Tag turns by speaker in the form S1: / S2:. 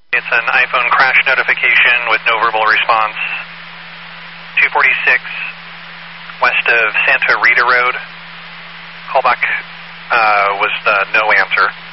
S1: It's an iPhone crash notification with no verbal response. 246 west of Santa Rita Road. Callback was no answer.